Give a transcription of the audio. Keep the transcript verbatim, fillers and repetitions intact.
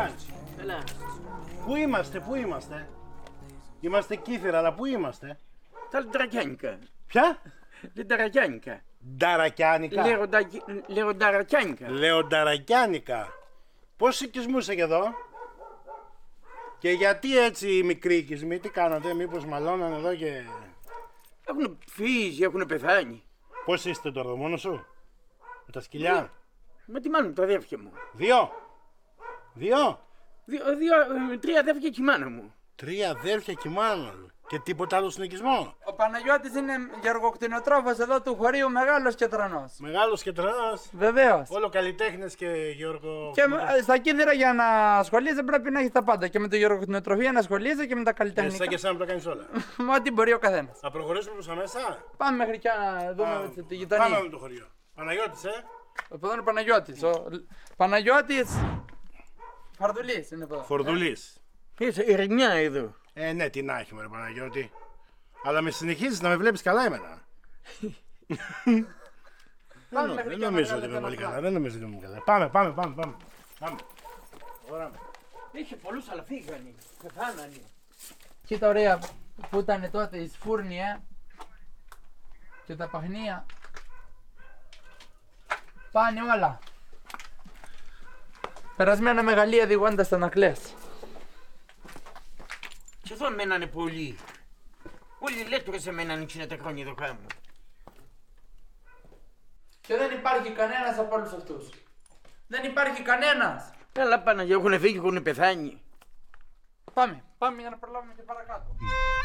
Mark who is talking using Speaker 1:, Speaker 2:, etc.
Speaker 1: κάνεις?
Speaker 2: Καλά.
Speaker 1: Πού είμαστε, πού είμαστε? Είμαστε Κύθυρα, αλλά πού είμαστε?
Speaker 2: Τα λινταρακιάνικα.
Speaker 1: Ποια?
Speaker 2: Λινταρακιάνικα.
Speaker 1: Νταρακιάνικα.
Speaker 2: Λεονταρακιάνικα.
Speaker 1: Λεονταρακιάνικα. Πόσοι οικισμοί είσαι και εδώ? Και γιατί έτσι οι μικροί οικισμοί, τι κάνατε, μήπως μαλώνανε εδώ και...
Speaker 2: Έχουν φύγει, έχουν πεθάνει.
Speaker 1: Πώς είστε τώρα, εδώ μόνος σου? Με τα σκυλιά?
Speaker 2: Με τη μάνα μου, τα αδέρφια μου.
Speaker 1: Δύο. Δύο.
Speaker 2: Δύο, δύο, ε, τρία αδέρφια και η μάνα μου.
Speaker 1: Τρία αδέρφια και μάνα. Και τίποτα άλλο στον οικισμό?
Speaker 3: Ο Παναγιώτης είναι γεωργοκτηνοτρόφος εδώ του χωρίου, μεγάλος και τρανός.
Speaker 1: Μεγάλος και τρανός.
Speaker 3: Βεβαίως.
Speaker 1: Όλο καλλιτέχνες και γεωργο...
Speaker 3: Και με- στα Κύθυρα για να ασχολείσαι πρέπει να έχει τα πάντα. Και με τη γεωργοκτηνοτροφία να ασχολείσαι και με τα
Speaker 1: Εσύ
Speaker 3: καλλιτεχνικά.
Speaker 1: σαν και εσένα που τα κάνεις όλα.
Speaker 3: Με ό,τι μπορεί ο καθένας.
Speaker 1: Θα προχωρήσουμε προς τα μέσα.
Speaker 3: Πάμε μέχρι και να δούμε
Speaker 1: Α,
Speaker 3: τη- τη
Speaker 1: Πάμε
Speaker 3: γειτονία.
Speaker 1: με το χωριό. Παναγιώτης, ε.
Speaker 3: Εδώ είναι ο Παναγιώτης. Ο Παναγιώτης Φαρδουλής είναι εδώ.
Speaker 1: Φορδουλής.
Speaker 2: Είσαι ειρηνιά εδώ.
Speaker 1: Ε, ναι, τι να έχει μωρέ Παναγιώτη. Αλλά με συνεχίζεις να με βλέπεις καλά εμένα.
Speaker 3: Πάμε
Speaker 1: Δεν
Speaker 3: μέχρι
Speaker 1: δεν
Speaker 3: και να
Speaker 1: νομίζω ότι
Speaker 3: βγάλετε
Speaker 1: είμαι
Speaker 3: ένα
Speaker 1: πολύ
Speaker 3: πλάνο.
Speaker 1: καλά. Δεν νομίζω ότι είμαι καλά. Πάμε, πάμε, πάμε. Πάμε. Πάμε. Ωραία.
Speaker 2: Είχε πολλούς αλλά φύγανε. Πεθάνανε.
Speaker 3: Κοίτα ωραία που ήταν τότε η σφούρνια και τα παχνία. Πάνε όλα. Περασμένα μεγαλεία διηγώντας τα νακλές.
Speaker 2: Και εδώ μένανε πολλοί. Όλοι οι λέκτορες εμέναν εκείνα τα χρόνια εδώ κάτω.
Speaker 3: Και δεν υπάρχει κανένας από όλους αυτούς. Δεν υπάρχει κανένας.
Speaker 2: Καλά Παναγιά, έχουν φύγει, έχουν πεθάνει.
Speaker 3: Πάμε, πάμε για να προλάβουμε και παρακάτω.